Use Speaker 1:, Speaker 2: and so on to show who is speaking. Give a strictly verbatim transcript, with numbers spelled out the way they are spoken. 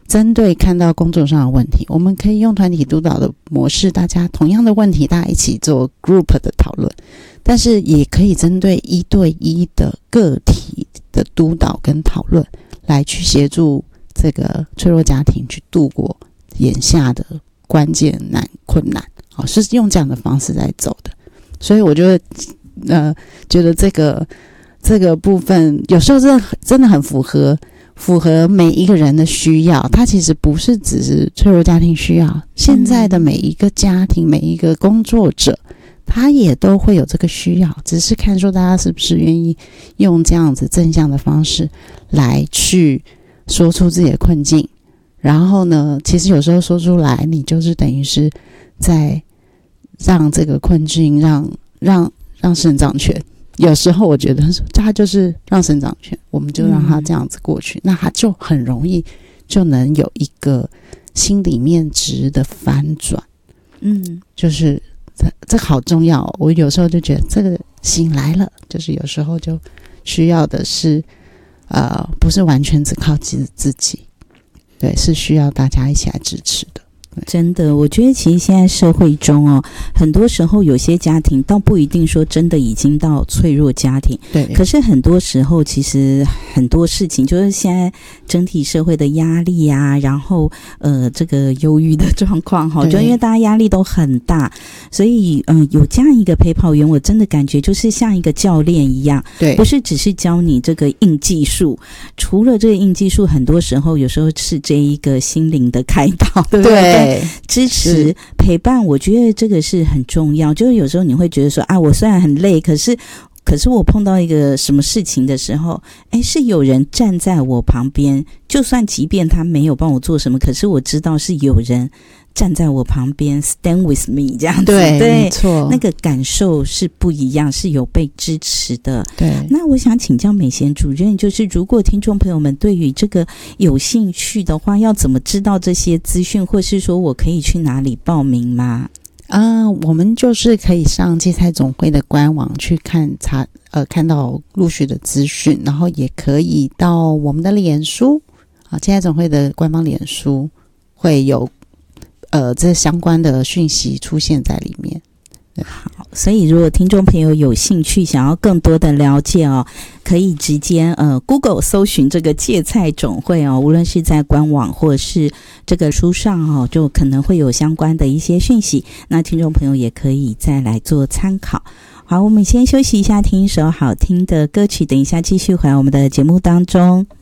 Speaker 1: 针对看到工作上的问题，我们可以用团体督导的模式，大家同样的问题大家一起做 group 的讨论，但是也可以针对一对一的个体的督导跟讨论，来去协助这个脆弱家庭去度过眼下的关键难困难，好，是用这样的方式在走的。所以我就呃觉得这个这个部分有时候真的真的很符合符合每一个人的需要，它其实不是只是脆弱家庭需要，现在的每一个家庭、嗯、每一个工作者他也都会有这个需要，只是看说大家是不是愿意用这样子正向的方式来去说出自己的困境。然后呢，其实有时候说出来，你就是等于是在让这个困境让让让神掌权。有时候我觉得他就是让神掌权，我们就让他这样子过去、嗯、那他就很容易就能有一个心里面值的翻转。嗯，就是这这好重要、哦、我有时候就觉得这个醒来了，就是有时候就需要的是呃，不是完全只靠自自己，对，是需要大家一起来支持的。
Speaker 2: 真的，我觉得其实现在社会中哦，很多时候有些家庭倒不一定说真的已经到脆弱家庭，
Speaker 1: 对。
Speaker 2: 可是很多时候，其实很多事情就是现在整体社会的压力啊，然后呃这个忧郁的状况哈，就因为大家压力都很大，所以嗯、呃、有这样一个陪跑员，我真的感觉就是像一个教练一样，
Speaker 1: 对，
Speaker 2: 不是只是教你这个硬技术，除了这个硬技术，很多时候有时候是这一个心灵的开导，对不对？对，支持陪伴，我觉得这个是很重要。就是有时候你会觉得说啊，我虽然很累，可是可是我碰到一个什么事情的时候，哎，是有人站在我旁边，就算即便他没有帮我做什么，可是我知道是有人站在我旁边 stand with me 这样子，
Speaker 1: 对，
Speaker 2: 对，
Speaker 1: 没错，
Speaker 2: 那个感受是不一样，是有被支持的。
Speaker 1: 对，
Speaker 2: 那我想请教美贤主任，就是如果听众朋友们对于这个有兴趣的话，要怎么知道这些资讯，或是说我可以去哪里报名吗？
Speaker 1: 啊、呃，我们就是可以上芥菜总会的官网去看查，呃，看到陆续的资讯，然后也可以到我们的脸书啊，芥菜总会的官方脸书会有呃这相关的讯息出现在里面。
Speaker 2: 好，所以如果听众朋友有兴趣，想要更多的了解哦，可以直接呃 Google 搜寻这个芥菜总会哦，无论是在官网或是这个书上哦，就可能会有相关的一些讯息，那听众朋友也可以再来做参考。好，我们先休息一下，听一首好听的歌曲，等一下继续回来我们的节目当中。